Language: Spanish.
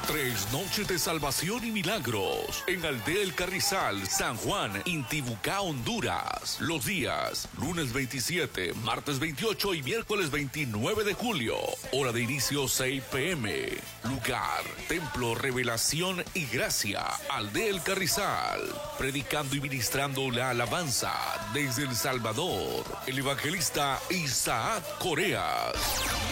3 noches de salvación y milagros en Aldea El Carrizal, San Juan, Intibucá, Honduras. Los días, lunes 27, martes 28 y miércoles 29 de julio. Hora de inicio 6 p.m. Lugar, Templo Revelación y Gracia, Aldea El Carrizal. Predicando y ministrando la alabanza desde El Salvador, el evangelista Isaac Coreas.